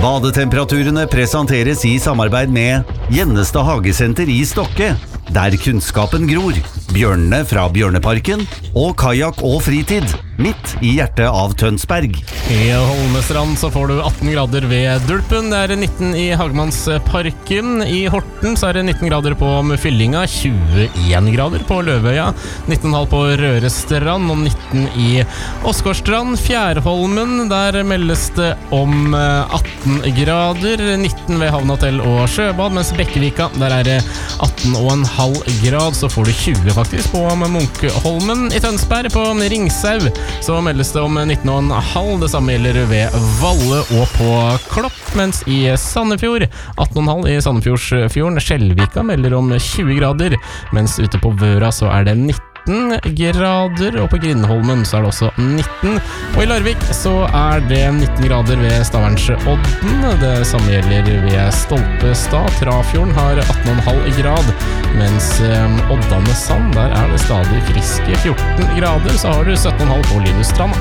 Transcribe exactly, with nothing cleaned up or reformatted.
Badetemperaturene presenteres i samarbeid med Gjennestad Hagesenter i Stokke, der kunnskapen gror, bjørnene fra Bjørneparken og kajak og fritid, midt i hjertet av Tønsberg. I Holmestrand så får du atten grader ved Dulpen, det er nitten i Hagmannsparken. I Horten så er det nitten grader på Fyllinga, tjueen grader på Løvøya, nitten komma fem på Rørestrand og nitten i Åsgårdstrand. Fjærholmen, der meldes det om atten grader, nitten ved Havnahotell og Sjøbad, mens Bekkevika, der er det atten komma fem grad, så får du tjue faktisk på Munkholmen. I Tønsberg på Ringsau så meldes det om nitten komma fem, det samme gjelder ved Valle og på Klopp, mens i Sandefjord atten komma fem i Sandefjordsfjorden. Skjelvika melder om tjue grader, mens ute på Vøra så er det nitten grader, og på Grindholmen så er det også nitten, og i Larvik så er det nitten grader ved Stavernsodden. Det samme gjelder ved Stolpestad. Trafjorden har atten komma fem grad, mens um, Oddane Sand, der er det stadig friske fjorten grader. Så har du sytten komma fem på Linusstrand.